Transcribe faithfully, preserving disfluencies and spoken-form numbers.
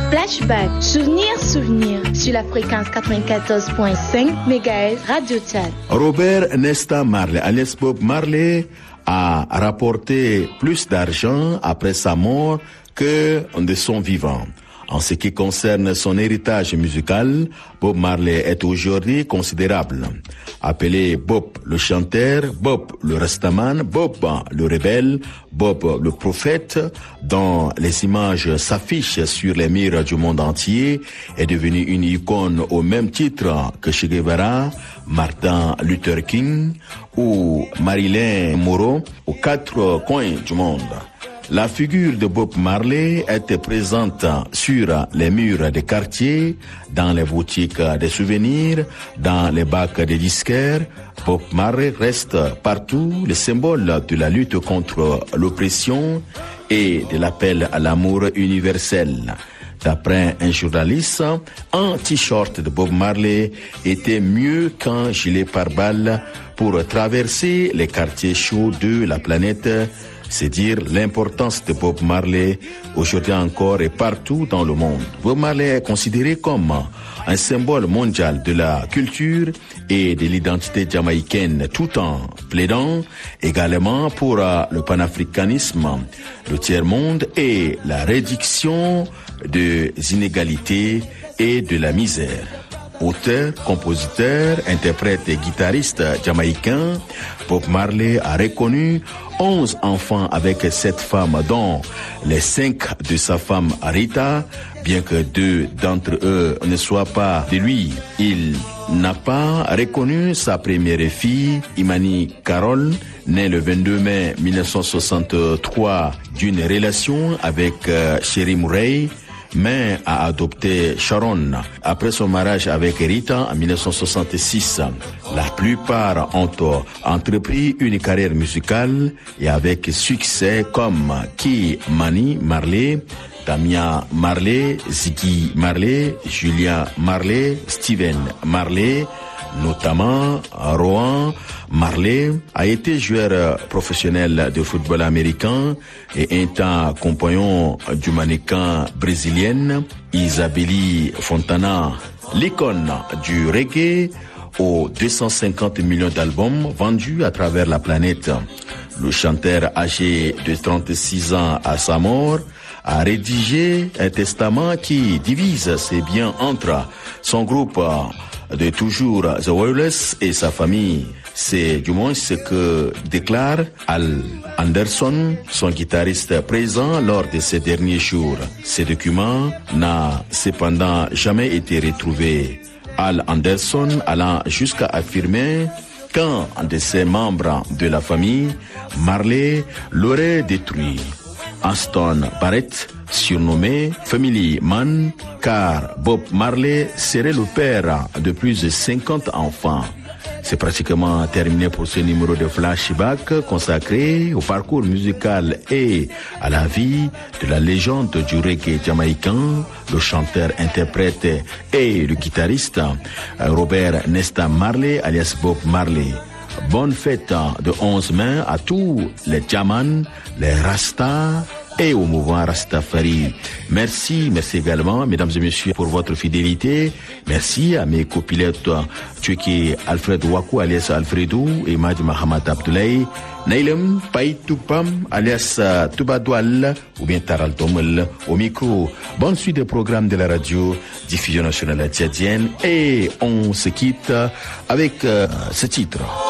Flashback, souvenirs, souvenirs, sur la fréquence quatre-vingt-quatorze virgule cinq mégahertz Radio Tchad. Robert Nesta Marley, alias Bob Marley, a rapporté plus d'argent après sa mort que de son vivant. En ce qui concerne son héritage musical, Bob Marley est aujourd'hui considérable. Appelé Bob le chanteur, Bob le rastaman, Bob le rebelle, Bob le prophète, dont les images s'affichent sur les murs du monde entier, est devenu une icône au même titre que Che Guevara, Martin Luther King ou Marilyn Monroe aux quatre coins du monde. La figure de Bob Marley était présente sur les murs des quartiers, dans les boutiques des souvenirs, dans les bacs des disquaires. Bob Marley reste partout le symbole de la lutte contre l'oppression et de l'appel à l'amour universel. D'après un journaliste, un t-shirt de Bob Marley était mieux qu'un gilet pare-balles pour traverser les quartiers chauds de la planète. C'est dire l'importance de Bob Marley aujourd'hui encore et partout dans le monde. Bob Marley est considéré comme un symbole mondial de la culture et de l'identité jamaïcaine, tout en plaidant également pour le panafricanisme, le tiers-monde et la réduction des inégalités et de la misère. Auteur, compositeur, interprète et guitariste jamaïcain, Bob Marley a reconnu onze enfants avec sept femmes, dont les cinq de sa femme Rita, bien que deux d'entre eux ne soient pas de lui. Il n'a pas reconnu sa première fille, Imani Carol, née le vingt-deux mai mille neuf cent soixante-trois d'une relation avec euh, Sherry Murray, mais a adopté Sharon après son mariage avec Rita en mille neuf cent soixante-six. La plupart ont entrepris une carrière musicale et avec succès comme Key Mani Marley, Damia Marley, Ziggy Marley, Julia Marley, Steven Marley, notamment Rohan Marley a été joueur professionnel de football américain et un temps compagnon du mannequin brésilienne Isabelle Fontana, l'icône du reggae aux deux cent cinquante millions d'albums vendus à travers la planète. Le chanteur âgé de trente-six ans à sa mort a rédigé un testament qui divise ses biens entre son groupe de toujours The Wireless et sa famille. C'est du moins ce que déclare Al Anderson, son guitariste présent lors de ces derniers jours. Ce document n'a cependant jamais été retrouvé. Al Anderson allant jusqu'à affirmer qu'un de ses membres de la famille, Marley, l'aurait détruit. Aston Barrett, surnommé Family Man, car Bob Marley serait le père de plus de cinquante enfants. C'est pratiquement terminé pour ce numéro de Flashback consacré au parcours musical et à la vie de la légende du reggae jamaïcain, le chanteur, interprète et le guitariste Robert Nesta Marley alias Bob Marley. Bonne fête de onze mai à tous les Jaman, les Rastas et au mouvement Rastafari. Merci, merci également, mesdames et messieurs, pour votre fidélité. Merci à mes copilotes, Tchouki Alfred Wakou alias Alfredou et Madi Mahamat Abdoulaye, Nailem Païtoupam alias Toubadoual ou bien Taral Tomel au micro. Bonne suite des programmes de la radio Diffusion nationale tchadienne et on se quitte avec euh, ce titre.